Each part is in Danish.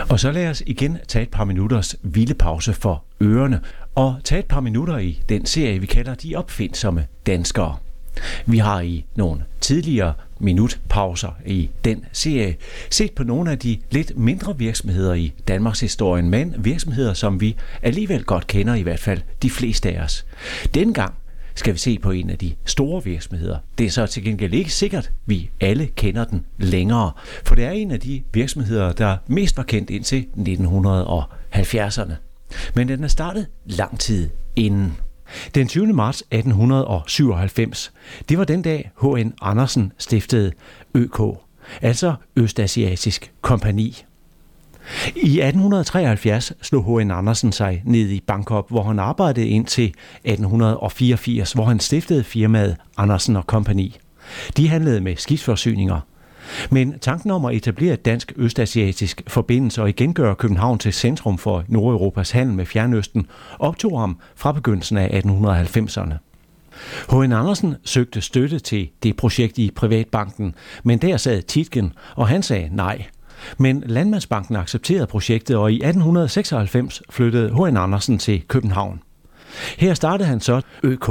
Og så lad os igen tage et par minutters hvilepause for ørerne, og tage et par minutter i den serie, vi kalder De opfindsomme danskere. Vi har i nogle tidligere minutpauser i den serie set på nogle af de lidt mindre virksomheder i Danmarks historie, men virksomheder, som vi alligevel godt kender, i hvert fald de fleste af os. Denne gang skal vi se på en af de store virksomheder. Det er så til gengæld ikke sikkert, vi alle kender den længere, for det er en af de virksomheder, der mest var kendt indtil 1970'erne. Men den er startet lang tid inden. Den 20. marts 1897, det var den dag H.N. Andersen stiftede ØK, altså Østasiatisk Kompagni. I 1873 slog H.N. Andersen sig ned i Bangkok, hvor han arbejdede indtil 1884, hvor han stiftede firmaet Andersen & Kompagni. De handlede med skibsforsyninger. Men tanken om at etablere et dansk østasiatisk forbindelse og igen gøre København til centrum for Nordeuropas handel med Fjernøsten optog ham fra begyndelsen af 1890'erne. H.N. Andersen søgte støtte til det projekt i Privatbanken, men der sad Tietgen, og han sagde nej. Men Landmandsbanken accepterede projektet, og i 1896 flyttede H.N. Andersen til København. Her startede han så ØK.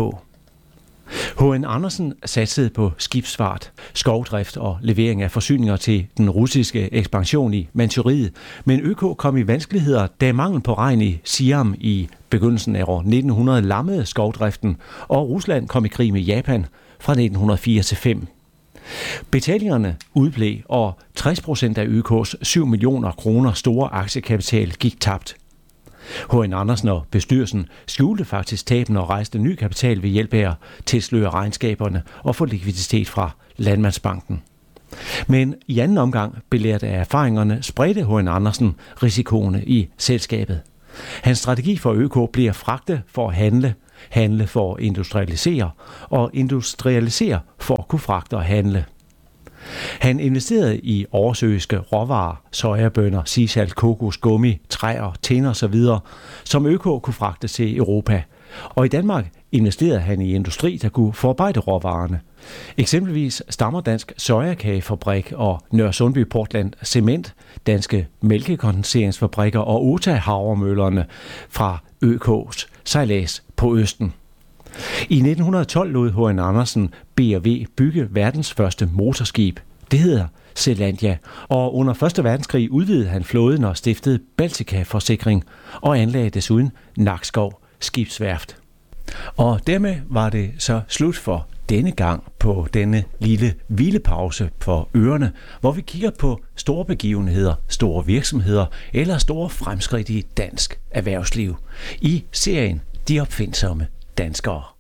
H.N. Andersen satsede på skibsfart, skovdrift og levering af forsyninger til den russiske ekspansion i Manchuriet, men ØK kom i vanskeligheder, da mangel på regn i Siam i begyndelsen af år 1900 lammede skovdriften, og Rusland kom i krig med Japan fra 1904 til 5. Betalingerne udblev, og 60% af ØK's 7 millioner kroner store aktiekapital gik tabt. H.N. Andersen og bestyrelsen skjulte faktisk tabene og rejste ny kapital ved hjælp af at tilsløre regnskaberne og få likviditet fra Landmandsbanken. Men i anden omgang, belært af erfaringerne, spredte H.N. Andersen risikoene i selskabet. Hans strategi for ØK bliver fragte for at handle for at industrialisere og industrialisere for at kunne fragte og handle. Han investerede i oversøiske råvarer, sojabønner, sisal, kokos, gummi, træer, tinder osv., som ØK kunne fragte til Europa. Og i Danmark investerede han i industri, der kunne forarbejde råvarerne. Eksempelvis stammer Dansk Sojakagefabrik og Nørresundby Portland Cement, danske mælkekondenseringsfabrikker og Ota Havremøllerne fra ØK's sejlads på Østen. I 1912 lod H.N. Andersen B&W bygge verdens første motorskib. Det hedder Zelandia, og under 1. verdenskrig udvidede han flåden og stiftede Baltica Forsikring og anlagde desuden Nakskov Skibsværft. Og dermed var det så slut for denne gang på denne lille hvilepause for ørerne, hvor vi kigger på store begivenheder, store virksomheder eller store fremskridt i dansk erhvervsliv i serien De opfindsomme danskere.